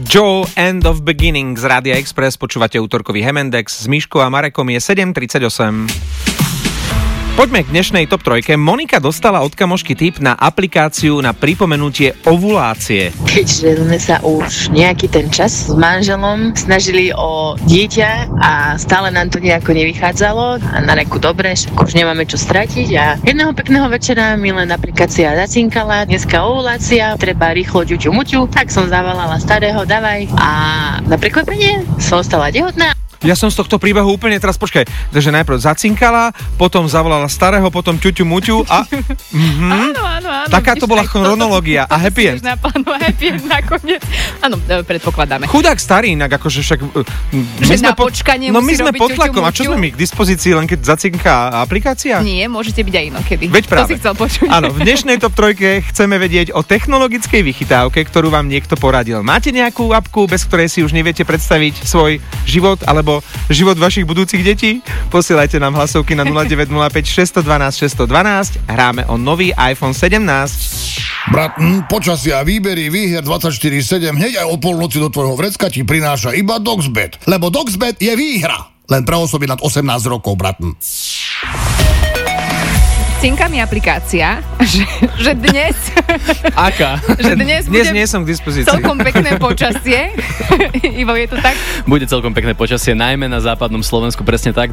Joe, End of Beginning z Rádia Express, počúvate útorkový Hemendex s Miškou a Marekom, je 7:38. Poďme k dnešnej top trojke. Monika dostala od kamošky tip na aplikáciu na pripomenutie ovulácie. Keďže sme sa už nejaký ten čas s manželom snažili o dieťa a stále nám to nejako nevychádzalo a na reku dobre, už nemáme čo stratiť a jedného pekného večera mi len aplikácia zacinkala, dneska ovulácia, treba rýchlo ťuťu muťu, tak som zavolala starého, davaj a na prekvapenie som ostala tehotná. Ja som z tohto príbehu úplne teraz, počkaj, takže najprv zacinkala, potom zavolala starého, potom ťuťu muťu a... Áno. Taká to bola chronológia a happy end. Happy end nakoniec. Áno, predpokladáme. Chudák starý inak, akože však... my sme pod tlakom, a čo sme my k dispozícii, len keď zacinká aplikácia? Nie, môžete byť aj inokedy. Veď práve. To si chcel počuť. Áno, v dnešnej top trojke chceme vedieť o technologickej vychytávke, ktorú vám niekto poradil. Máte nejakú apku, bez ktorej si už neviete predstaviť svoj život, alebo život vašich budúcich detí? Posielajte nám hlasovky na 0905 612 612. Hráme o nový iPhone 17. Brat, počasia, výbery, výher 24/7 hneď aj o polnoci do tvojho vrecka ti prináša iba Doxbet. Lebo Doxbet je výhra. Len pre osoby nad 18 rokov, brat. Cinka mi aplikácia, že dnes... Aká? Že dnes nie som k dispozícii. Celkom pekné počasie. Ivo, je to tak? Bude celkom pekné počasie, najmä na západnom Slovensku, presne tak.